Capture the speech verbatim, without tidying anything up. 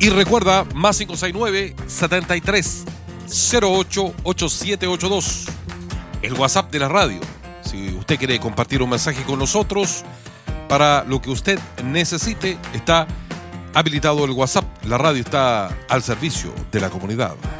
Y recuerda, más cinco seis nueve, setenta y tres, cero ocho, ochenta y siete ochenta y dos. El WhatsApp de la radio. Si usted quiere compartir un mensaje con nosotros, para lo que usted necesite, está habilitado el WhatsApp. La radio está al servicio de la comunidad.